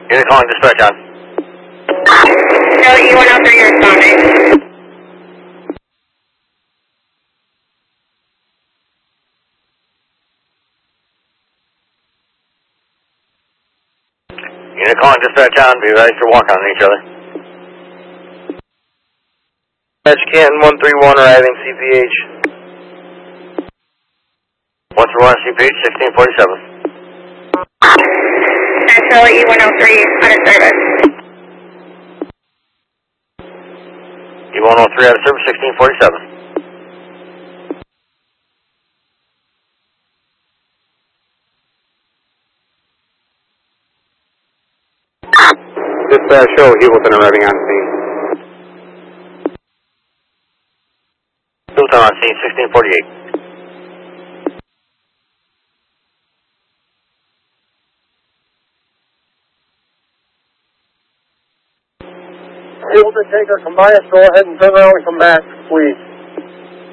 Unit calling dispatch on. Charlie E-103, you're responding. Unit calling dispatch on. Be ready for walk on each other. Dispatch Canton 131 arriving CPH. 131 CPH 1647. Charlie E-103, out of service. E-103 out of service 1647. Dispatch show Hewlton arriving on scene. Hewlton on scene 1648. Hewlton, take our combined, go ahead and turn around and come back, please.